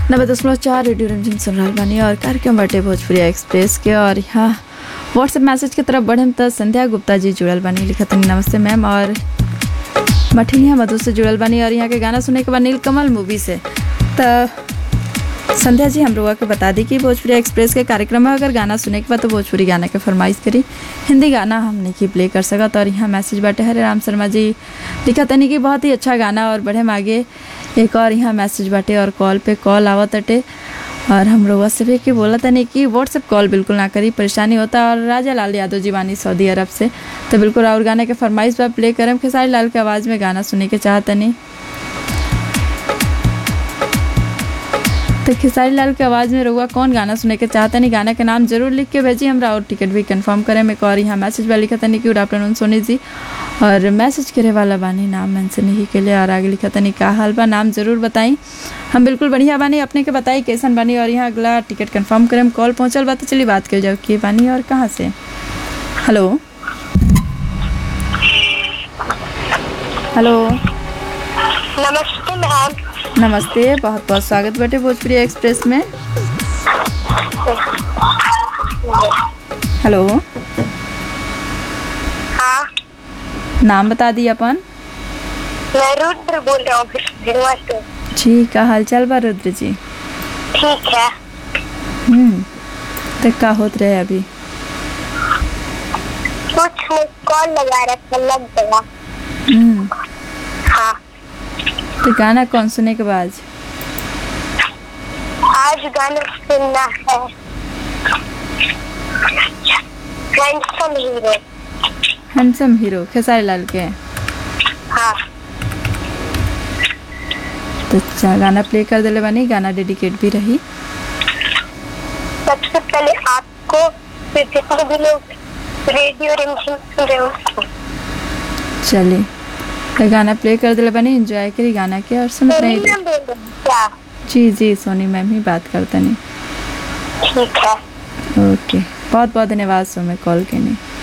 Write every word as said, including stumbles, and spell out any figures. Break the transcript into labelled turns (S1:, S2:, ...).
S1: नब्बे दशमलव चार रेडियो रंजन सुन रहल बानी और कार्यक्रम बाटे भोजपुरी एक्सप्रेस के। और यहाँ व्हाट्सएप मैसेज की तरफ बढ़े तो संध्या गुप्ता जी जुड़ल बानी, लिखत नमस्ते मैम, और मठिनिया मधु से जुड़ल बानी और यहाँ के गाना सुने के बाद नीलकमल मूवी से। तो संध्या जी हम लोगों को बता दी कि भोजपुरी एक्सप्रेस के कार्यक्रम में अगर गाना सुने के बाद तो भोजपुरी गाना के फरमाइश करी, हिंदी गाना हम नहीं प्ले कर सकत। और यहाँ मैसेज बाटे हरे राम शर्मा जी लिखा तनी कि बहुत ही अच्छा गाना और बढ़े आगे। एक और यहाँ मैसेज बाटे और कॉल पे कॉल आवत अटे और हम लोग से भी कि बोला तनी कि व्हाट्सएप कॉल बिल्कुल ना करी, परेशानी होता। और राजा लाल यादव जी बानी सऊदी अरब से, तो बिल्कुल और गाने के फरमाइश पर प्ले करम। खेसारी लाल के आवाज़ में गाना सुने के चाहतनी, तो खेसारी लाल के आवाज़ में रहुआ कौन गाना सुने के चाहते नहीं, गाना के नाम जरूर लिख के भेजी हमरा और टिकट भी कंफर्म करें। एक और यहाँ मैसेज वाला लिखा तनी कि गुड आफ्टरनून सोनी जी, और मैसेज करे वाला बानी नाम मेंशन नहीं के लिए, और आगे लिखा तनी का हाल बा, नाम जरूर बताई। हम बिल्कुल बढ़िया बानी, अपने के बताई कैसन बानी। और यहाँ अगला टिकट कंफर्म करें, कॉल पहुँचल बा तो चलिए बात कर जाओ कि बानी और कहाँ से। हेलो हेलो
S2: नमस्ते मैम।
S1: नमस्ते, बहुत बहुत स्वागत बटे भोजपुरी एक्सप्रेस में। हेलो,
S2: हाँ,
S1: नाम बता दी अपन।
S2: मैं रुद्र बोल रहा हूँ भिड़वा से।
S1: जी, का हाल चाल बा रुद्र जी?
S2: ठीक है।
S1: हम्म, तो का होत रहे अभी?
S2: कुछ नहीं, कॉल लगा रखा, लग गया।
S1: हम्म,
S2: हाँ,
S1: तो गाना कौन सुने के बाद?
S2: आज गाना सुनना है handsome hero.
S1: Handsome hero Khesari Lal के।
S2: हाँ,
S1: तो अच्छा गाना प्ले कर दिले बानी, गाना डेडिकेट भी रही।
S2: सबसे पहले आपको, फिर जितने भी लोग रेडियो रिमझिम सुन रहे हो।
S1: चलिए, तो गाना प्ले कर दिले बानी, एंजॉय करी गाना के और सुनते
S2: सोनी
S1: रहिए।
S2: मैम बोल रहे हैं क्या?
S1: जी जी, सोनी मैम ही बात करते नहीं।
S2: ठीक है।
S1: ओके, बहुत बहुत धन्यवाद सो में कॉल के नहीं।